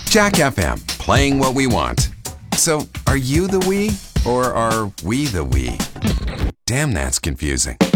Jack FM, playing what we want. So, are you the we, or are we the we? Damn, that's confusing.